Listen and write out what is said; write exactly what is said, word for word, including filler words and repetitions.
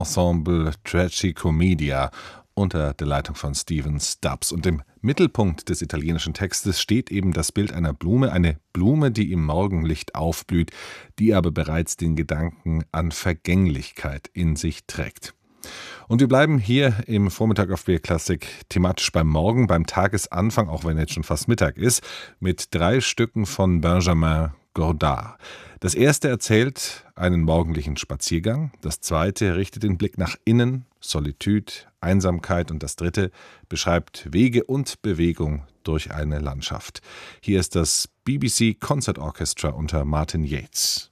Ensemble Tragicomedia unter der Leitung von Stephen Stubbs. Und im Mittelpunkt des italienischen Textes steht eben das Bild einer Blume, eine Blume, die im Morgenlicht aufblüht, die aber bereits den Gedanken an Vergänglichkeit in sich trägt. Und wir bleiben hier im Vormittag auf B R Klassik thematisch beim Morgen, beim Tagesanfang, auch wenn jetzt schon fast Mittag ist, mit drei Stücken von Benjamin Godard. Das erste erzählt einen morgendlichen Spaziergang, das zweite richtet den Blick nach innen, Solitude, Einsamkeit, und das dritte beschreibt Wege und Bewegung durch eine Landschaft. Hier ist das B B C Concert Orchestra unter Martin Yates.